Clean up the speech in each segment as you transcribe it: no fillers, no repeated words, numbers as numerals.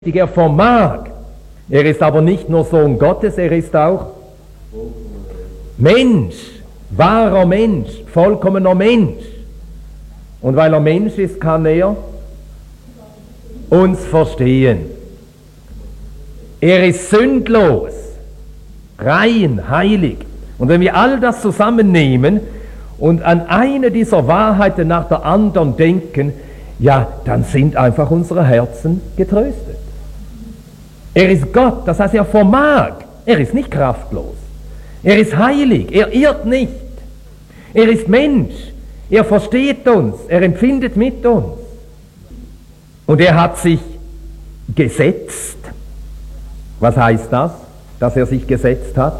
Er vermag. Er ist aber nicht nur Sohn Gottes, er ist auch Mensch, wahrer Mensch, vollkommener Mensch. Und weil er Mensch ist, kann er uns verstehen. Er ist sündlos, rein, heilig. Und wenn wir all das zusammennehmen und an eine dieser Wahrheiten nach der anderen denken, ja, dann sind einfach unsere Herzen getröstet. Er ist Gott, das heißt, er vermag. Er ist nicht kraftlos. Er ist heilig, er irrt nicht. Er ist Mensch, er versteht uns, er empfindet mit uns. Und er hat sich gesetzt. Was heißt das, dass er sich gesetzt hat?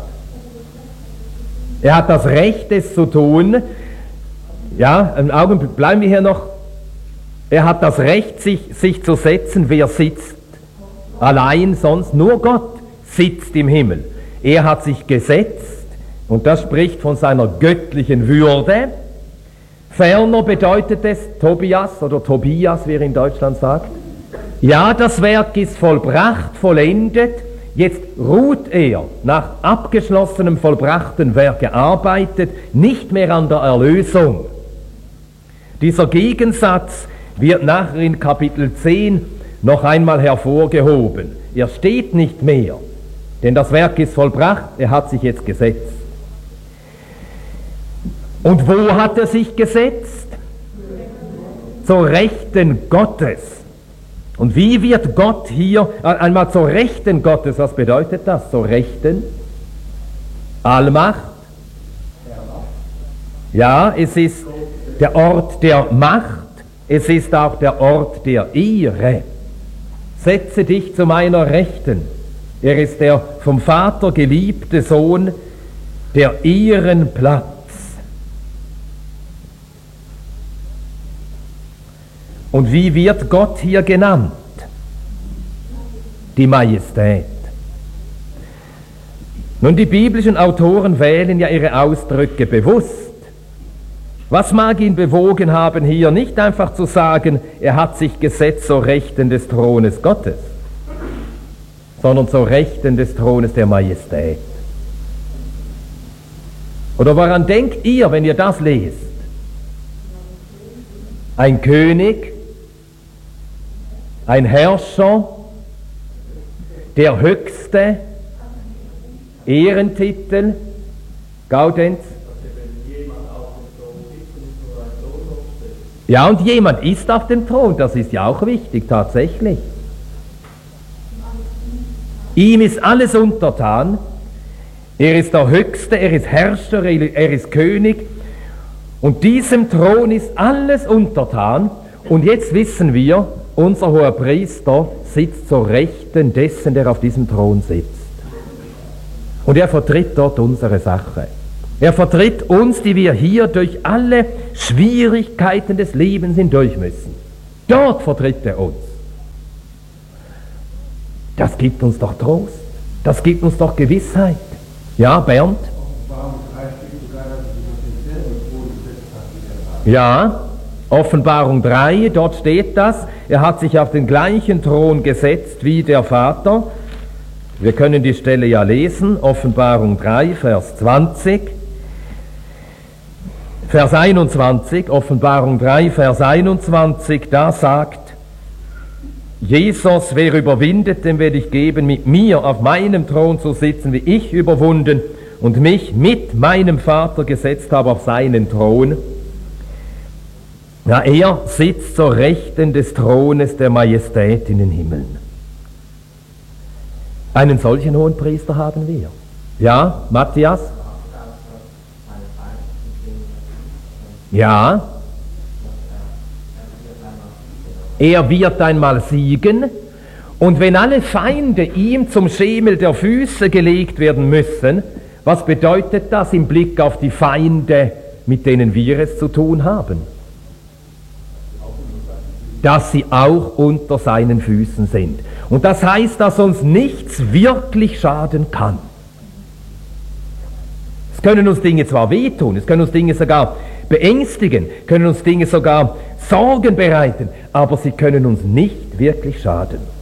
Er hat das Recht, es zu tun. Ja, einen Augenblick, bleiben wir hier noch. Er hat das Recht, sich zu setzen. Wer sitzt allein sonst? Nur Gott sitzt im Himmel. Er hat sich gesetzt und das spricht von seiner göttlichen Würde. Ferner bedeutet es, Tobias oder Tobias, wie er in Deutschland sagt, ja, das Werk ist vollbracht, vollendet, jetzt ruht er, nach abgeschlossenem, vollbrachten Werk gearbeitet, nicht mehr an der Erlösung. Dieser Gegensatz wird nachher in Kapitel 10 noch einmal hervorgehoben. Er steht nicht mehr, denn das Werk ist vollbracht, er hat sich jetzt gesetzt. Und wo hat er sich gesetzt? Zur Rechten Gottes. Und wie wird Gott hier, einmal zur Rechten Gottes, was bedeutet das? Zur Rechten? Allmacht? Ja, es ist der Ort der Macht, es ist auch der Ort der Ehre. Setze dich zu meiner Rechten. Er ist der vom Vater geliebte Sohn, der Ehrenplatz. Und wie wird Gott hier genannt? Die Majestät. Nun, die biblischen Autoren wählen ja ihre Ausdrücke bewusst. Was mag ihn bewogen haben, hier nicht einfach zu sagen, er hat sich gesetzt zur Rechten des Thrones Gottes, sondern zur Rechten des Thrones der Majestät. Oder woran denkt ihr, wenn ihr das lest? Ein König, ein Herrscher, der höchste Ehrentitel, Gaudenz. Ja, und jemand ist auf dem Thron, das ist ja auch wichtig, tatsächlich. Ihm ist alles untertan, er ist der Höchste, er ist Herrscher, er ist König, und diesem Thron ist alles untertan, und jetzt wissen wir, unser hoher Priester sitzt zur Rechten dessen, der auf diesem Thron sitzt. Und er vertritt dort unsere Sache. Er vertritt uns, die wir hier durch alle Schwierigkeiten des Lebens hindurch müssen. Dort vertritt er uns. Das gibt uns doch Trost. Das gibt uns doch Gewissheit. Ja, Bernd? Ja, Offenbarung 3, dort steht das. Er hat sich auf den gleichen Thron gesetzt wie der Vater. Wir können die Stelle ja lesen. Offenbarung 3, Vers 20. Vers 21, Offenbarung 3, Vers 21, da sagt Jesus, wer überwindet, dem werde ich geben, mit mir auf meinem Thron zu sitzen, wie ich überwunden und mich mit meinem Vater gesetzt habe auf seinen Thron. Ja, er sitzt zur Rechten des Thrones der Majestät in den Himmeln. Einen solchen hohen Priester haben wir. Ja, Matthias? Ja, er wird einmal siegen, und wenn alle Feinde ihm zum Schemel der Füße gelegt werden müssen, was bedeutet das im Blick auf die Feinde, mit denen wir es zu tun haben? Dass sie auch unter seinen Füßen sind. Und das heißt, dass uns nichts wirklich schaden kann. Es können uns Dinge zwar wehtun, es können uns Dinge sogar beängstigen, können uns Dinge sogar Sorgen bereiten, aber sie können uns nicht wirklich schaden.